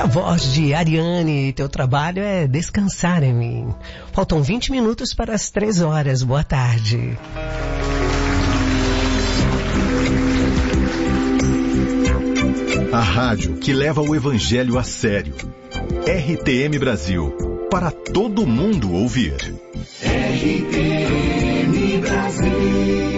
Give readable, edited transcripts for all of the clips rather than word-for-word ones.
A voz de Ariane, teu trabalho é descansar em mim. Faltam 20 minutos para as 3 horas. Boa tarde. A rádio que leva o evangelho a sério. RTM Brasil. Para todo mundo ouvir. RTM Brasil.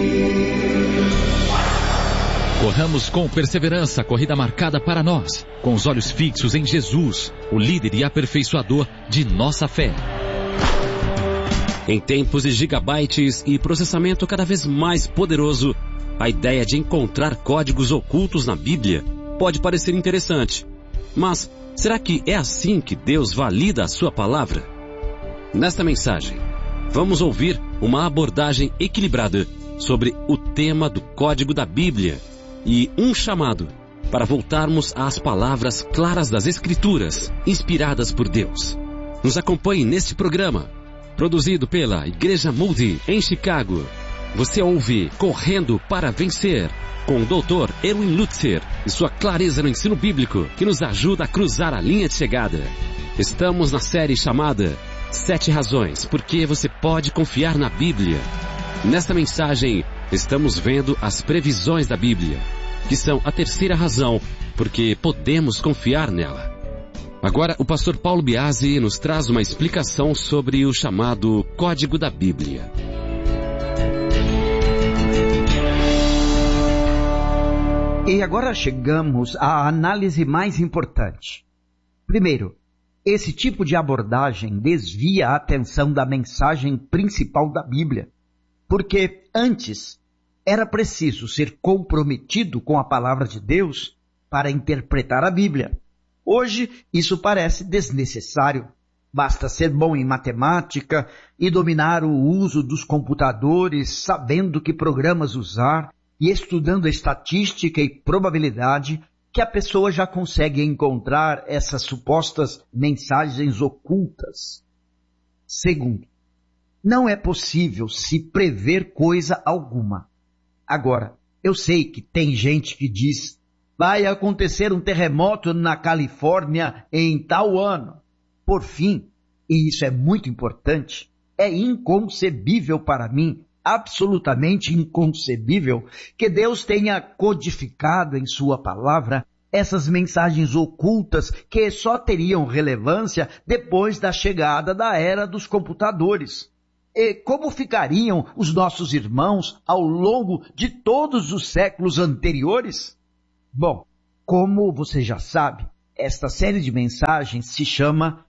Corramos com perseverança a corrida marcada para nós, com os olhos fixos em Jesus, o líder e aperfeiçoador de nossa fé. Em tempos de gigabytes e processamento cada vez mais poderoso, a ideia de encontrar códigos ocultos na Bíblia pode parecer interessante. Mas será que é assim que Deus valida a sua palavra? Nesta mensagem, vamos ouvir uma abordagem equilibrada sobre o tema do código da Bíblia e um chamado para voltarmos às palavras claras das Escrituras, inspiradas por Deus. Nos acompanhe neste programa, produzido pela Igreja Moody em Chicago. Você ouve Correndo para Vencer, com o Dr. Erwin Lutzer e sua clareza no ensino bíblico, que nos ajuda a cruzar a linha de chegada. Estamos na série chamada 7 razões por que você pode confiar na Bíblia. Nesta mensagem, estamos vendo as previsões da Bíblia, que são a terceira razão porque podemos confiar nela. Agora, o pastor Paulo Biasi nos traz uma explicação sobre o chamado Código da Bíblia. E agora chegamos à análise mais importante. Primeiro, esse tipo de abordagem desvia a atenção da mensagem principal da Bíblia, porque antes era preciso ser comprometido com a palavra de Deus para interpretar a Bíblia. Hoje isso parece desnecessário. Basta ser bom em matemática e dominar o uso dos computadores, sabendo que programas usar e estudando estatística e probabilidade, que a pessoa já consegue encontrar essas supostas mensagens ocultas. Segundo, não é possível se prever coisa alguma. Agora, eu sei que tem gente que diz: vai acontecer um terremoto na Califórnia em tal ano. Por fim, e isso é muito importante, é inconcebível para mim, absolutamente inconcebível, que Deus tenha codificado em sua palavra essas mensagens ocultas que só teriam relevância depois da chegada da era dos computadores. E como ficariam os nossos irmãos ao longo de todos os séculos anteriores? Bom, como você já sabe, esta série de mensagens se chama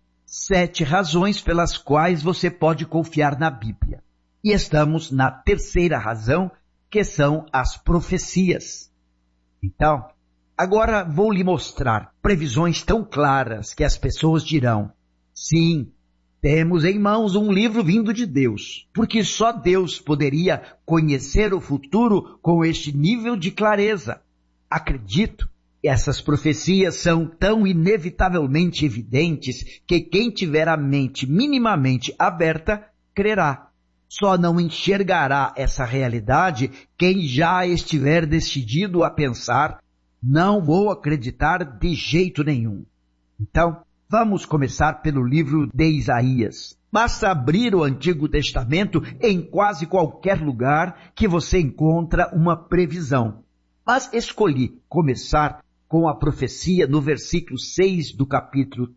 7 razões pelas quais você pode confiar na Bíblia. E estamos na terceira razão, que são as profecias. Então, agora vou lhe mostrar previsões tão claras que as pessoas dirão: sim, temos em mãos um livro vindo de Deus, porque só Deus poderia conhecer o futuro com este nível de clareza. Acredito que essas profecias são tão inevitavelmente evidentes que quem tiver a mente minimamente aberta crerá. Só não enxergará essa realidade quem já estiver decidido a pensar: não vou acreditar de jeito nenhum. Então, vamos começar pelo livro de Isaías. Basta abrir o Antigo Testamento em quase qualquer lugar que você encontra uma previsão. Mas escolhi começar com a profecia no versículo 6 do capítulo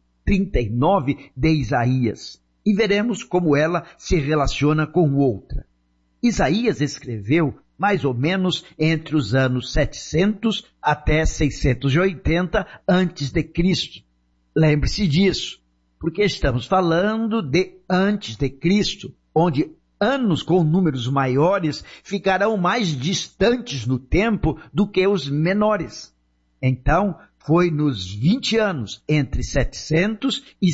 39 de Isaías. E veremos como ela se relaciona com outra. Isaías escreveu mais ou menos entre os anos 700 até 680 a.C. Lembre-se disso, porque estamos falando de antes de Cristo, onde anos com números maiores ficarão mais distantes no tempo do que os menores. Então, foi nos 20 anos entre 700 e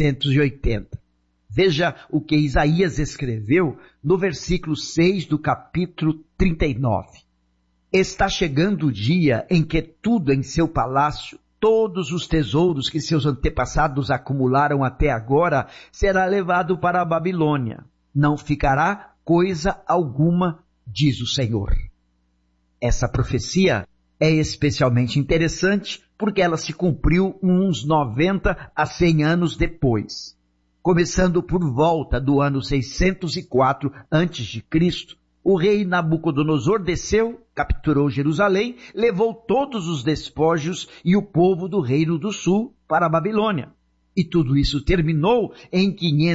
680. Veja o que Isaías escreveu no versículo 6 do capítulo 39. Está chegando o dia em que tudo em seu palácio, todos os tesouros que seus antepassados acumularam até agora, será levado para a Babilônia. Não ficará coisa alguma, diz o Senhor. Essa profecia é especialmente interessante porque ela se cumpriu uns 90 a 100 anos depois. Começando por volta do ano 604 a.C., o rei Nabucodonosor desceu, capturou Jerusalém, levou todos os despojos e o povo do Reino do Sul para a Babilônia. E tudo isso terminou em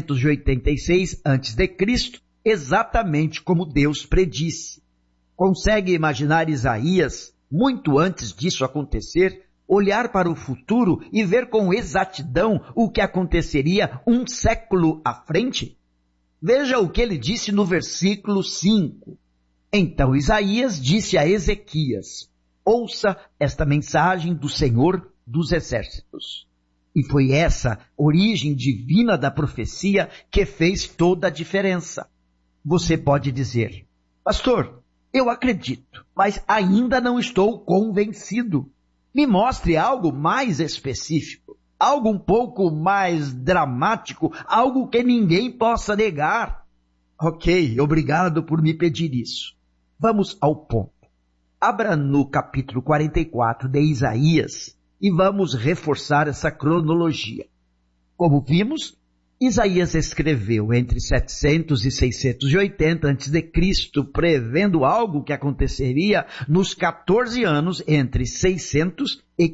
586 a.C., exatamente como Deus predisse. Consegue imaginar Isaías, muito antes disso acontecer, olhar para o futuro e ver com exatidão o que aconteceria um século à frente? Veja o que ele disse no versículo 5. Então Isaías disse a Ezequias: ouça esta mensagem do Senhor dos Exércitos. E foi essa origem divina da profecia que fez toda a diferença. Você pode dizer: pastor, eu acredito, mas ainda não estou convencido. Me mostre algo mais específico, algo um pouco mais dramático, algo que ninguém possa negar. Ok, obrigado por me pedir isso. Vamos ao ponto. Abra no capítulo 44 de Isaías e vamos reforçar essa cronologia. Como vimos, Isaías escreveu entre 700 e 680 a.C., prevendo algo que aconteceria nos 14 anos entre 600 e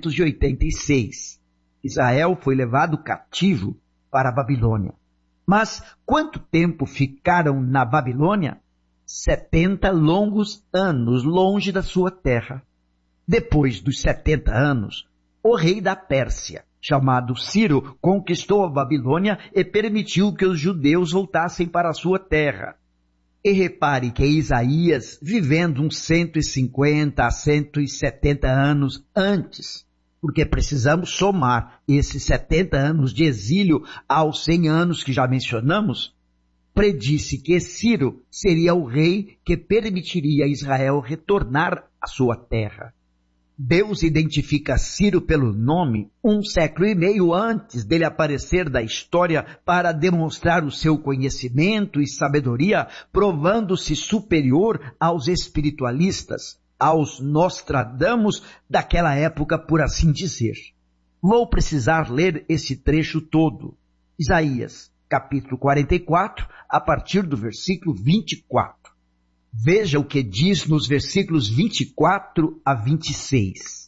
586. Israel foi levado cativo para a Babilônia. Mas quanto tempo ficaram na Babilônia? 70 longos anos longe da sua terra. Depois dos 70 anos, o rei da Pérsia, chamado Ciro, conquistou a Babilônia e permitiu que os judeus voltassem para a sua terra. E repare que Isaías, vivendo uns 150 a 170 anos antes, porque precisamos somar esses 70 anos de exílio aos 100 anos que já mencionamos, predisse que Ciro seria o rei que permitiria a Israel retornar à sua terra. Deus identifica Ciro pelo nome 1 século e meio antes dele aparecer da história para demonstrar o seu conhecimento e sabedoria, provando-se superior aos espiritualistas, aos Nostradamus daquela época, por assim dizer. Vou precisar ler esse trecho todo. Isaías, capítulo 44, a partir do versículo 24. Veja o que diz nos versículos 24 a 26.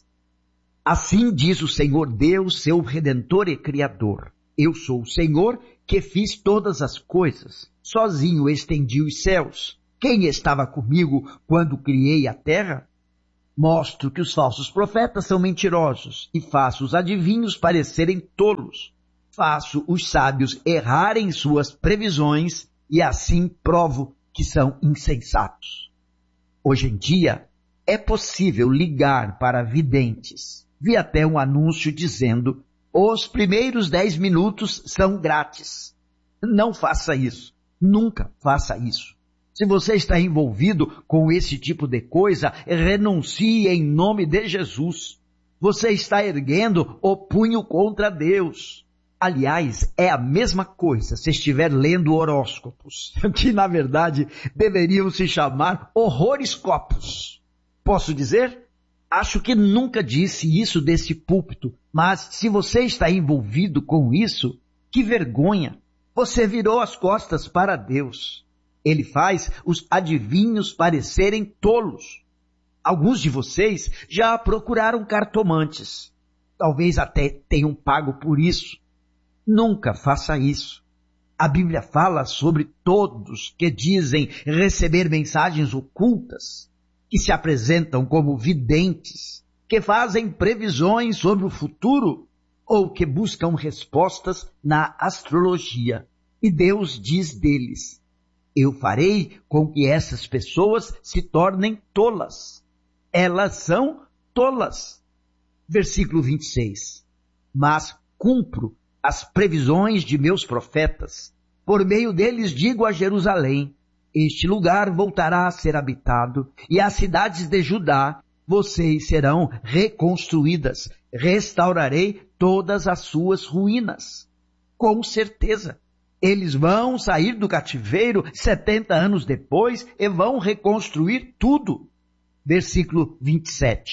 Assim diz o Senhor Deus, seu Redentor e Criador. Eu sou o Senhor que fiz todas as coisas. Sozinho estendi os céus. Quem estava comigo quando criei a terra? Mostro que os falsos profetas são mentirosos e faço os adivinhos parecerem tolos. Faço os sábios errarem suas previsões e assim provo que são insensatos. Hoje em dia, é possível ligar para videntes. Vi até um anúncio dizendo: os primeiros 10 minutos são grátis. Não faça isso. Nunca faça isso. Se você está envolvido com esse tipo de coisa, renuncie em nome de Jesus. Você está erguendo o punho contra Deus. Aliás, é a mesma coisa se estiver lendo horóscopos, que na verdade deveriam se chamar horroriscopos. Posso dizer? Acho que nunca disse isso desse púlpito, mas se você está envolvido com isso, que vergonha! Você virou as costas para Deus. Ele faz os adivinhos parecerem tolos. Alguns de vocês já procuraram cartomantes. Talvez até tenham pago por isso. Nunca faça isso. A Bíblia fala sobre todos que dizem receber mensagens ocultas, que se apresentam como videntes, que fazem previsões sobre o futuro ou que buscam respostas na astrologia. E Deus diz deles: eu farei com que essas pessoas se tornem tolas. Elas são tolas. Versículo 26. Mas cumpro as previsões de meus profetas. Por meio deles digo a Jerusalém: este lugar voltará a ser habitado, e as cidades de Judá, vocês serão reconstruídas. Restaurarei todas as suas ruínas. Com certeza, eles vão sair do cativeiro 70 anos depois e vão reconstruir tudo. Versículo 27.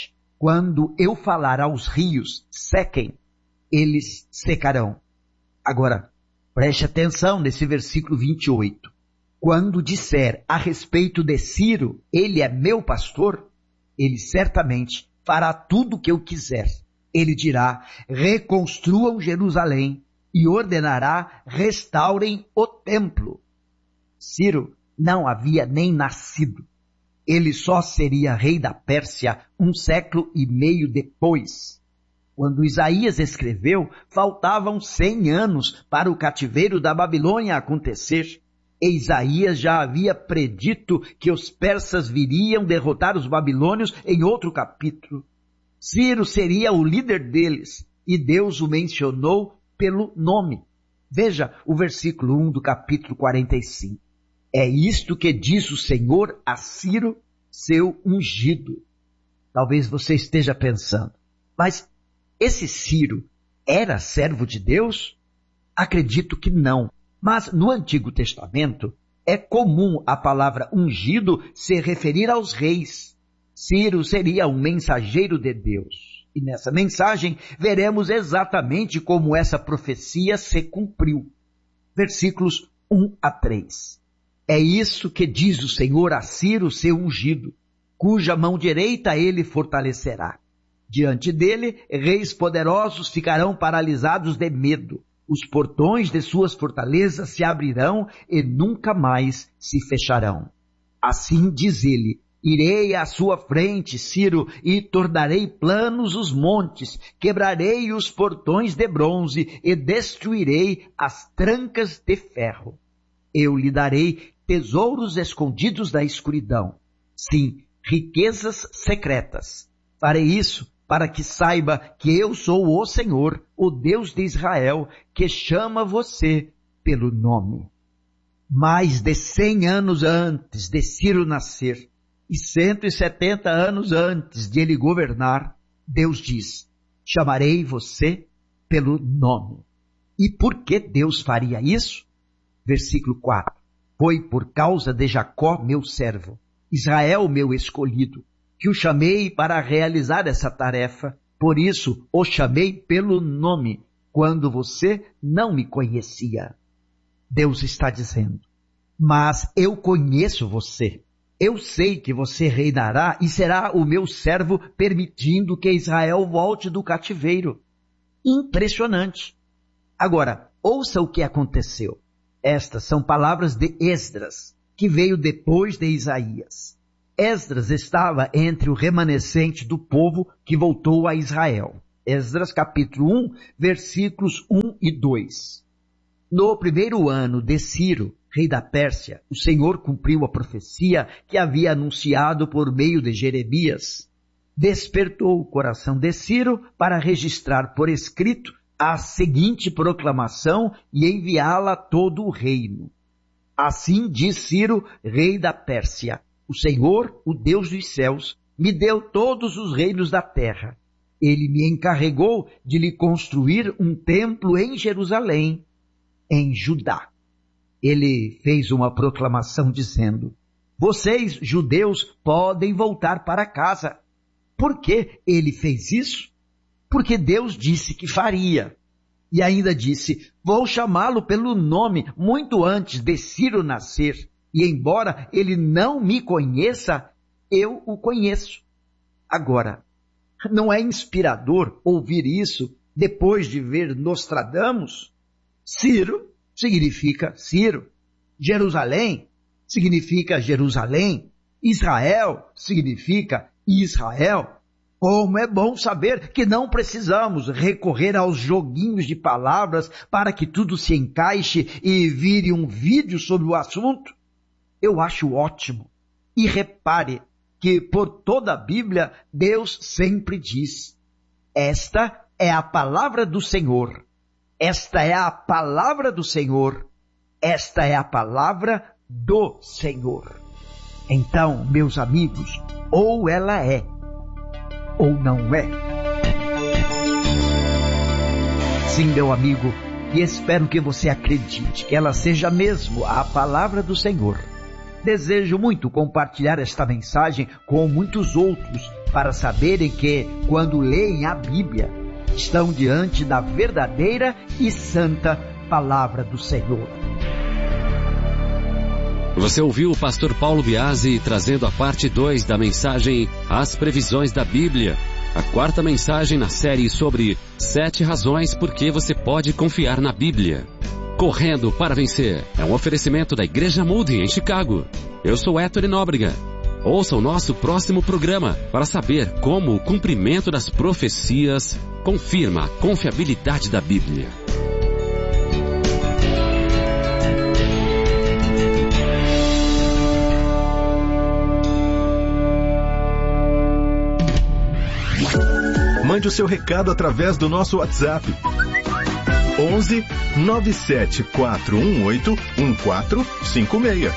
quando eu falar aos rios, sequem, eles secarão. Agora, preste atenção nesse versículo 28. Quando disser a respeito de Ciro, ele é meu pastor, ele certamente fará tudo o que eu quiser. Ele dirá, reconstruam Jerusalém e ordenará, restaurem o templo. Ciro não havia nem nascido. Ele só seria rei da Pérsia 1 século e meio depois. Quando Isaías escreveu, faltavam 100 anos para o cativeiro da Babilônia acontecer. E Isaías já havia predito que os persas viriam derrotar os babilônios em outro capítulo. Ciro seria o líder deles, e Deus o mencionou pelo nome. Veja o versículo 1 do capítulo 45. É isto que diz o Senhor a Ciro, seu ungido. Talvez você esteja pensando, mas esse Ciro era servo de Deus? Acredito que não. Mas no Antigo Testamento é comum a palavra ungido se referir aos reis. Ciro seria um mensageiro de Deus. E nessa mensagem veremos exatamente como essa profecia se cumpriu. Versículos 1 a 3. É isso que diz o Senhor a Ciro, seu ungido, cuja mão direita ele fortalecerá. Diante dele, reis poderosos ficarão paralisados de medo. Os portões de suas fortalezas se abrirão e nunca mais se fecharão. Assim diz ele, irei à sua frente, Ciro, e tornarei planos os montes, quebrarei os portões de bronze e destruirei as trancas de ferro. Eu lhe darei tesouros escondidos da escuridão, sim, riquezas secretas. Farei isso para que saiba que eu sou o Senhor, o Deus de Israel, que chama você pelo nome. Mais de 100 anos antes de Ciro nascer, e 170 anos antes de ele governar, Deus diz, chamarei você pelo nome. E por que Deus faria isso? Versículo 4. Foi por causa de Jacó, meu servo, Israel, meu escolhido, que o chamei para realizar essa tarefa. Por isso, o chamei pelo nome, quando você não me conhecia. Deus está dizendo, mas eu conheço você. Eu sei que você reinará e será o meu servo, permitindo que Israel volte do cativeiro. Impressionante. Agora, ouça o que aconteceu. Estas são palavras de Esdras, que veio depois de Isaías. Esdras estava entre o remanescente do povo que voltou a Israel. Esdras capítulo 1, versículos 1 e 2. No primeiro ano de Ciro, rei da Pérsia, o Senhor cumpriu a profecia que havia anunciado por meio de Jeremias. Despertou o coração de Ciro para registrar por escrito a seguinte proclamação e enviá-la a todo o reino. Assim diz Ciro, rei da Pérsia, o Senhor, o Deus dos céus, me deu todos os reinos da terra. Ele me encarregou de lhe construir um templo em Jerusalém, em Judá. Ele fez uma proclamação dizendo, vocês, judeus, podem voltar para casa. Por que ele fez isso? Porque Deus disse que faria. E ainda disse, vou chamá-lo pelo nome muito antes de Ciro nascer. E embora ele não me conheça, eu o conheço. Agora, não é inspirador ouvir isso depois de ver Nostradamus? Ciro significa Ciro. Jerusalém significa Jerusalém. Israel significa Israel. Como é bom saber que não precisamos recorrer aos joguinhos de palavras para que tudo se encaixe e vire um vídeo sobre o assunto. Eu acho ótimo. E repare que por toda a Bíblia, Deus sempre diz, esta é a palavra do Senhor. Esta é a palavra do Senhor. Esta é a palavra do Senhor. Então, meus amigos, ou ela é, ou não é. Sim, meu amigo, e espero que você acredite que ela seja mesmo a palavra do Senhor. Desejo muito compartilhar esta mensagem com muitos outros para saberem que, quando leem a Bíblia, estão diante da verdadeira e santa palavra do Senhor. Você ouviu o pastor Paulo Biasi trazendo a parte 2 da mensagem As Previsões da Bíblia, a quarta mensagem na série sobre 7 razões por que você pode confiar na Bíblia. Correndo para Vencer é um oferecimento da Igreja Moody em Chicago. Eu sou Héctor Nóbrega. Ouça o nosso próximo programa para saber como o cumprimento das profecias confirma a confiabilidade da Bíblia. Mande o seu recado através do nosso WhatsApp. 11 97 418 1456.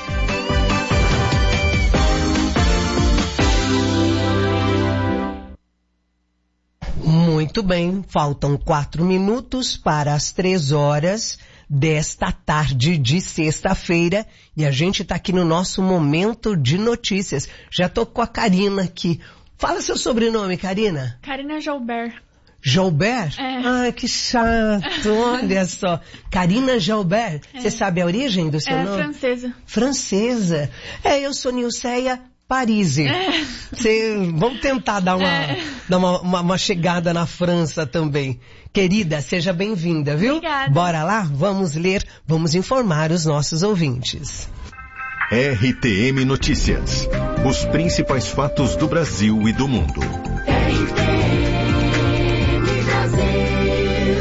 Muito bem, faltam 4 minutos para as 3 horas desta tarde de sexta-feira e a gente está aqui no nosso momento de notícias. Já estou com a Karina aqui. Fala seu sobrenome, Karina. Karina Joubert. Joubert? É. Ai, que chato, olha só. Karina Joubert, você sabe a origem do seu nome? Francesa. Francesa. Eu sou Nilceia Parisi. Vamos tentar dar uma chegada na França também. Querida, seja bem-vinda, viu? Obrigada. Bora lá? Vamos ler, vamos informar os nossos ouvintes. RTM Notícias. Os principais fatos do Brasil e do mundo. RTM Brasil.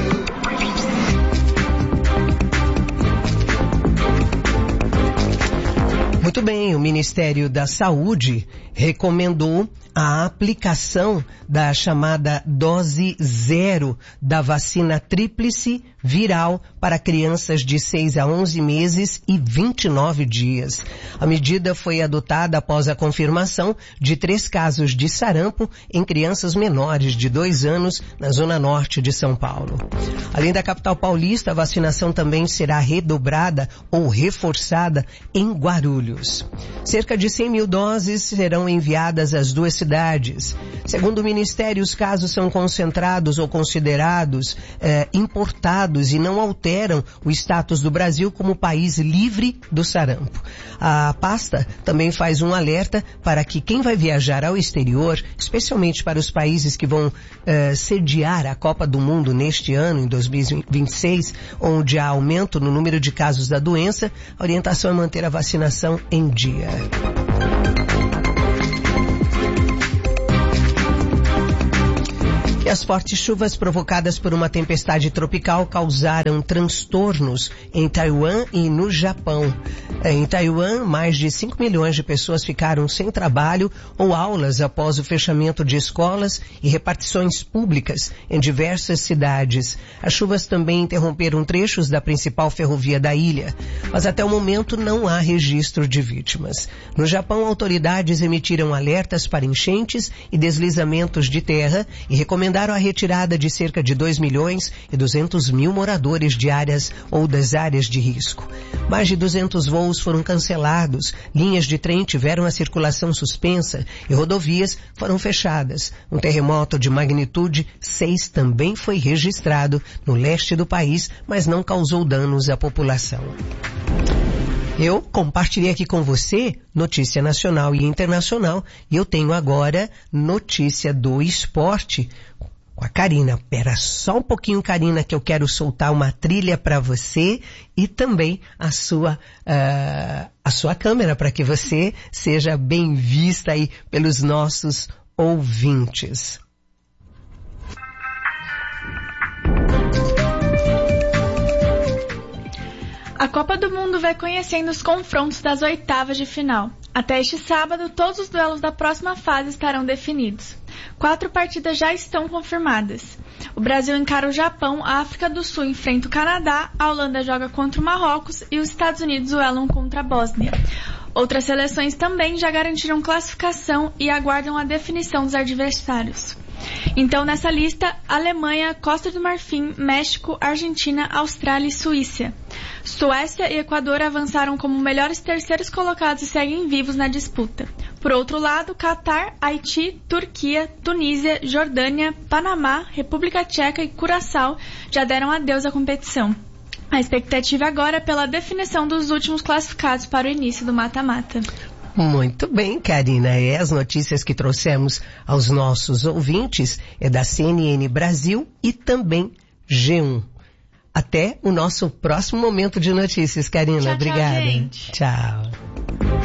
Muito bem, o Ministério da Saúde recomendou a aplicação da chamada dose 0 da vacina tríplice viral para crianças de 6 a 11 meses e 29 dias. A medida foi adotada após a confirmação de 3 casos de sarampo em crianças menores de 2 anos na zona norte de São Paulo. Além da capital paulista, a vacinação também será redobrada ou reforçada em Guarulhos. Cerca de 100 mil doses serão enviadas às 2 cidades. Segundo o Ministério, os casos são concentrados ou considerados importados e não alteram o status do Brasil como país livre do sarampo. A pasta também faz um alerta para que quem vai viajar ao exterior, especialmente para os países que vão sediar a Copa do Mundo neste ano, em 2026, onde há aumento no número de casos da doença, a orientação é manter a vacinação em dia. E as fortes chuvas provocadas por uma tempestade tropical causaram transtornos em Taiwan e no Japão. Em Taiwan, mais de 5 milhões de pessoas ficaram sem trabalho ou aulas após o fechamento de escolas e repartições públicas em diversas cidades. As chuvas também interromperam trechos da principal ferrovia da ilha, mas até o momento não há registro de vítimas. No Japão, autoridades emitiram alertas para enchentes e deslizamentos de terra e recomendaram a retirada de cerca de 2 milhões e 200 mil moradores de áreas ou das áreas de risco. Mais de 200 voos foram cancelados, linhas de trem tiveram a circulação suspensa e rodovias foram fechadas. Um terremoto de magnitude 6 também foi registrado no leste do país, mas não causou danos à população. Eu compartilhei aqui com você notícia nacional e internacional e eu tenho agora notícia do esporte com a Karina. Pera só um pouquinho, Karina, que eu quero soltar uma trilha para você e também a sua câmera para que você seja bem vista aí pelos nossos ouvintes. A Copa do Mundo vai conhecendo os confrontos das oitavas de final. Até este sábado, todos os duelos da próxima fase estarão definidos. 4 partidas já estão confirmadas. O Brasil encara o Japão, a África do Sul enfrenta o Canadá, a Holanda joga contra o Marrocos e os Estados Unidos duelam contra a Bósnia. Outras seleções também já garantiram classificação e aguardam a definição dos adversários. Então, nessa lista, Alemanha, Costa do Marfim, México, Argentina, Austrália e Suíça. Suécia e Equador avançaram como melhores terceiros colocados e seguem vivos na disputa. Por outro lado, Catar, Haiti, Turquia, Tunísia, Jordânia, Panamá, República Tcheca e Curaçao já deram adeus à competição. A expectativa agora é pela definição dos últimos classificados para o início do mata-mata. Muito bem, Karina. E as notícias que trouxemos aos nossos ouvintes é da CNN Brasil e também G1. Até o nosso próximo momento de notícias, Karina. Tchau, obrigada. Tchau, gente. Tchau.